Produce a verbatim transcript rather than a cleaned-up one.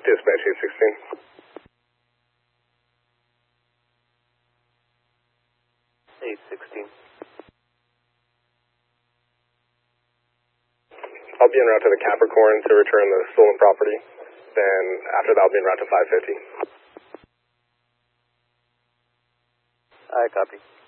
Dispatch eight sixteen. eight sixteen. I'll be en route to the Capricorn to return the stolen property. Then after that, I'll be en route to five fifty. I copy.